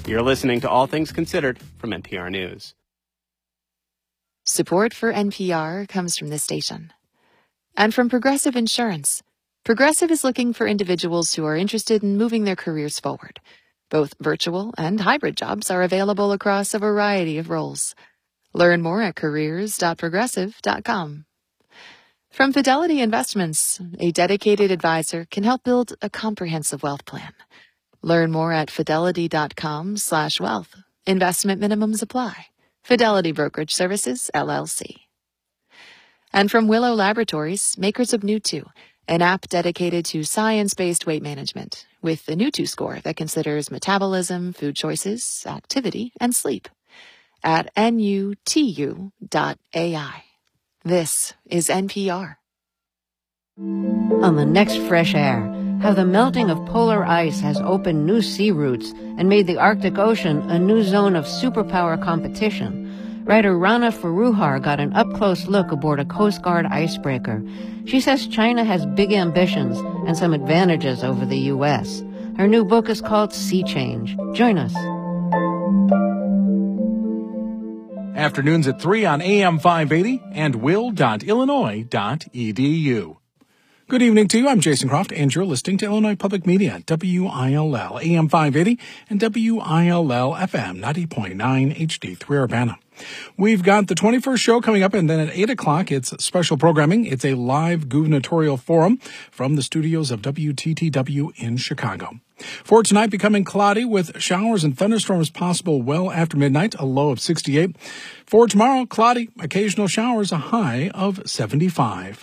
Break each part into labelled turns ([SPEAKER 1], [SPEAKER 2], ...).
[SPEAKER 1] You're listening to All Things Considered from NPR News.
[SPEAKER 2] Support for NPR comes from this station. And from Progressive Insurance. Progressive is looking for individuals who are interested in moving their careers forward. Both virtual and hybrid jobs are available across a variety of roles. Learn more at careers.progressive.com. From Fidelity Investments, a dedicated advisor can help build a comprehensive wealth plan. Learn more at fidelity.com/wealth. Investment minimums apply. Fidelity Brokerage Services, LLC. And from Willow Laboratories, makers of Nu2, an app dedicated to science-based weight management, with the Nu2 score that considers metabolism, food choices, activity, and sleep. At nutu.ai. This is NPR.
[SPEAKER 3] On the next Fresh Air, how the melting of polar ice has opened new sea routes and made the Arctic Ocean a new zone of superpower competition. Writer Rana Foroohar got an up-close look aboard a Coast Guard icebreaker. She says China has big ambitions and some advantages over the U.S. Her new book is called Sea Change. Join us.
[SPEAKER 4] Afternoons at 3 on AM 580 and will.illinois.edu. Good evening to you. I'm Jason Croft, and you're listening to Illinois Public Media, WILL, AM 580 and WILL FM 90.9 HD3 Urbana. We've got the 21st show coming up, and then at 8 o'clock, it's special programming. It's a live gubernatorial forum from the studios of WTTW in Chicago. For tonight, becoming cloudy with showers and thunderstorms possible well after midnight, a low of 68. For tomorrow, cloudy, occasional showers, a high of 75.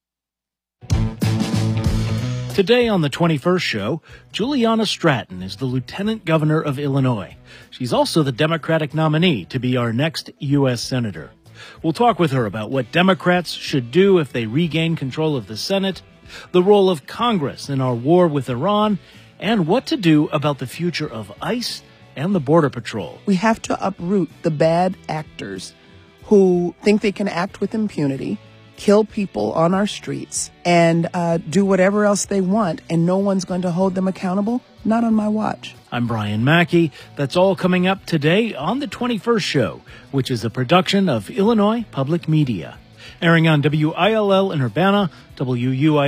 [SPEAKER 5] Today on the 21st show, Juliana Stratton is the Lieutenant Governor of Illinois. She's also the Democratic nominee to be our next U.S. Senator. We'll talk with her about what Democrats should do if they regain control of the Senate, the role of Congress in our war with Iran, and what to do about the future of ICE and the Border Patrol.
[SPEAKER 6] We have to uproot the bad actors who think they can act with impunity, kill people on our streets, and do whatever else they want, and no one's going to hold them accountable. Not on my watch.
[SPEAKER 5] I'm Brian Mackey. That's all coming up today on the 21st show, which is a production of Illinois Public Media. Airing on WILL in Urbana, WUI